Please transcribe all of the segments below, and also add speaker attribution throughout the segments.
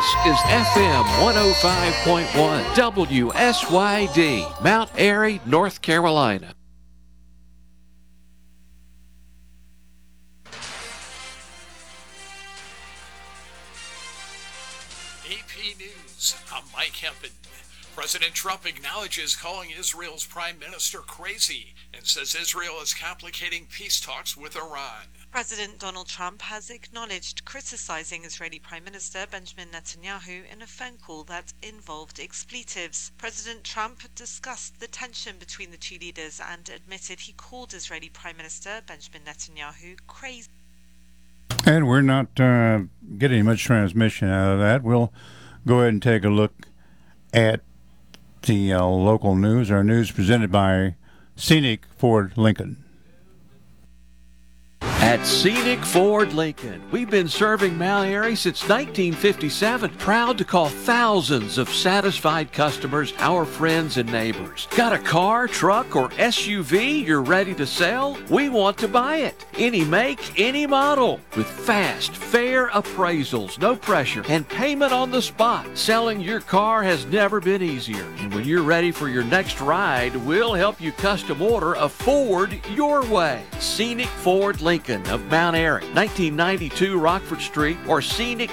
Speaker 1: This is FM 105.1 WSYD, Mount Airy, North Carolina.
Speaker 2: AP News, I'm Mike Hempen. President Trump acknowledges calling Israel's prime minister crazy and says Israel is complicating peace talks with Iran.
Speaker 3: President Donald Trump has acknowledged criticizing Israeli Prime Minister Benjamin Netanyahu in a phone call that involved expletives. President Trump discussed the tension between the two leaders and admitted he called Israeli Prime Minister Benjamin Netanyahu crazy.
Speaker 4: And we're not getting much transmission out of that. We'll go ahead and take a look at the local news. Our news presented by Scenic Ford Lincoln.
Speaker 1: At Scenic Ford Lincoln, we've been serving Mount Airy since 1957, proud to call thousands of satisfied customers our friends and neighbors. Got a car, truck, or SUV you're ready to sell? We want to buy it. Any make, any model. With fast, fair appraisals, no pressure, and payment on the spot. Selling your car has never been easier. And when you're ready for your next ride, we'll help you custom order a Ford your way. Scenic Ford Lincoln of Mount Airy, 1992 Rockford Street, or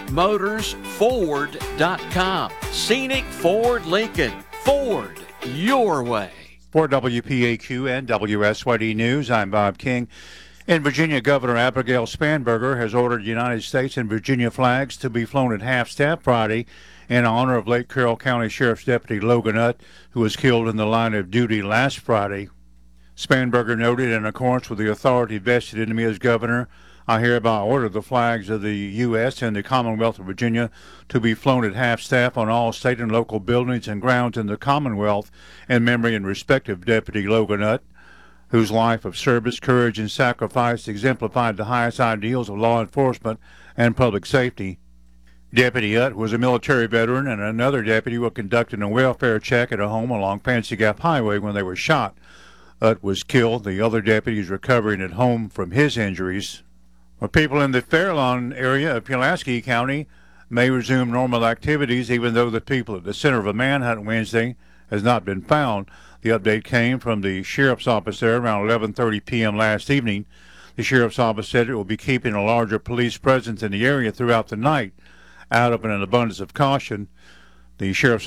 Speaker 1: scenicmotorsford.com. Scenic Ford Lincoln. Ford your way.
Speaker 4: For WPAQ and WSYD News, I'm Bob King. In Virginia, Governor Abigail Spanberger has ordered United States and Virginia flags to be flown at half-staff Friday in honor of late Carroll County Sheriff's Deputy Logan Nutt, who was killed in the line of duty last Friday. Spanberger noted, in accordance with the authority vested in me as governor, I hereby order the flags of the U.S. and the Commonwealth of Virginia to be flown at half-staff on all state and local buildings and grounds in the Commonwealth in memory and respect of Deputy Logan Nutt, whose life of service, courage, and sacrifice exemplified the highest ideals of law enforcement and public safety. Deputy Nutt was a military veteran, and another deputy was conducting a welfare check at a home along Fancy Gap Highway when they were shot. Nutt was killed. The other deputy is recovering at home from his injuries. Well, people in the Fairlawn area of Pulaski County may resume normal activities, even though the people at the center of a manhunt Wednesday has not been found. The update came from the sheriff's office there around 11:30 p.m. last evening. The sheriff's office said it will be keeping a larger police presence in the area throughout the night. Out of an abundance of caution, the sheriff's